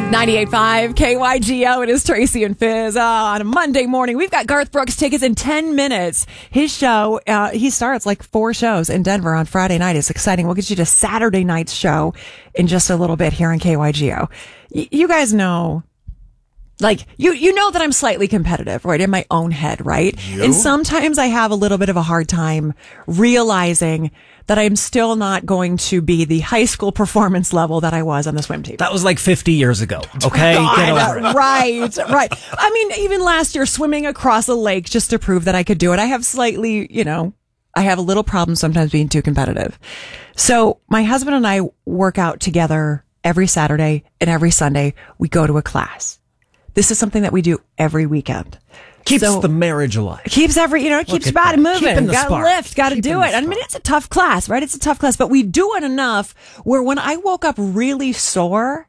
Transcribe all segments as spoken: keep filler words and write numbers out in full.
ninety-eight point five K Y G O. It is Tracy and Fizz. Oh, on a Monday morning, we've got Garth Brooks tickets in ten minutes. His show, uh, he starts like four shows in Denver on Friday night. It's exciting. We'll get you to Saturday night's show in just a little bit here on K Y G O. Y- you guys know, like, you, you know that I'm slightly competitive, right? In my own head, right? You? And sometimes I have a little bit of a hard time realizing that I'm still not going to be the high school performance level that I was on the swim team. That was like fifty years ago. Okay, get over it. Right, right. I mean, even last year, swimming across a lake just to prove that I could do it. I have slightly, you know, I have a little problem sometimes being too competitive. So my husband and I work out together every Saturday and every Sunday. We go to a class. This is something that we do every weekend. Keeps So- the marriage alive. Keeps every, you know, it keeps at body that. moving. Keeping the Got to spark. lift, got to Keeping do the it. I mean, spark. it's a tough class, right? It's a tough class, but we do it enough where when I woke up really sore,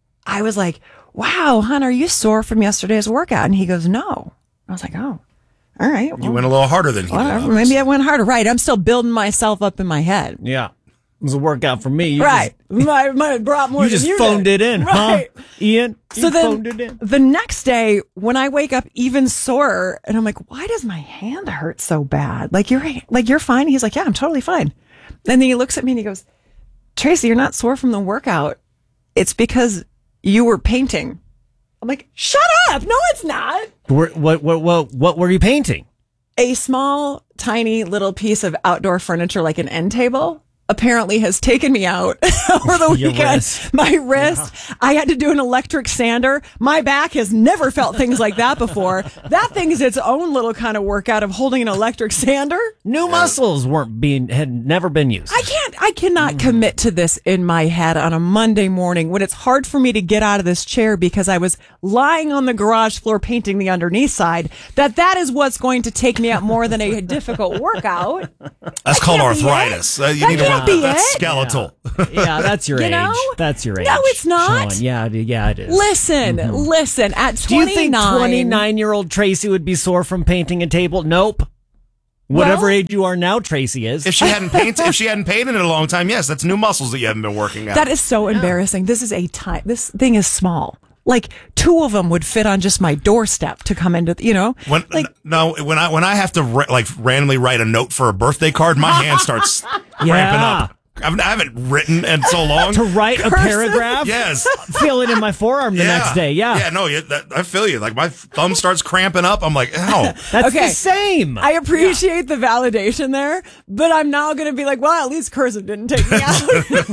I was like, wow, hon, are you sore from yesterday's workout? And he goes, no. I was like, oh, all right. You well, went a little harder than he did. whatever. obviously. Maybe I went harder. Right. I'm still building myself up in my head. Yeah, it was a workout for me. You Right. I might have brought more Just, you than just you phoned did. it in, Right. huh? Ian, you So then phoned it in. the next day when I wake up even sore and I'm like, why does my hand hurt so bad? Like you're like, you're fine. He's like, yeah, I'm totally fine. And then he looks at me and he goes, Tracy, you're not sore from the workout. It's because you were painting. I'm like, shut up. No, it's not. What, what, what, what, what were you painting? A small, tiny little piece of outdoor furniture, like an end table, apparently has taken me out over the Your weekend. wrist. My wrist. I had to do an electric sander. My back has never felt things like that before. That thing is its own little kind of workout of holding an electric sander. New muscles weren't being, had never been used. I can't, I cannot commit to this in my head on a Monday morning when it's hard for me to get out of this chair because I was lying on the garage floor painting the underneath side, that that is what's going to take me out more than a difficult workout. That's called can't be arthritis. Uh, you That need to can't work- be that's it. skeletal. Yeah, that's your You age. know? That's your age. No, it's not. Sean. Yeah, it- yeah, it is. Listen, listen, at Do you think twenty-nine, twenty-nine-year-old Tracy would be sore from painting a table? Nope. Whatever Well- age you are now, Tracy is. If she hadn't painted, if she hadn't painted in a long time, yes, that's new muscles that you haven't been working out. that is so embarrassing. This is a time, this thing is small. Like two of them would fit on just my doorstep to come into, you know, When like, no, when I when I have to ra- like randomly write a note for a birthday card, my hand starts cramping Yeah. up. I've, I haven't written in so long. To write a Cursive? paragraph? Yes. Feel it in my forearm the Yeah. next day. Yeah. Yeah. No. Yeah, that, I feel you. Like my thumb starts cramping up. I'm like, ow. That's Okay. the same. I appreciate the validation there, but I'm now going to be like, well, at least cursive didn't take me out.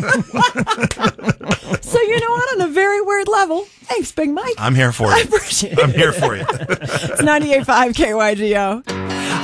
So you know what? On a very weird level, thanks, Big Mike. I'm here for I you. appreciate I'm it. here for you. It's ninety-eight point five K Y G O.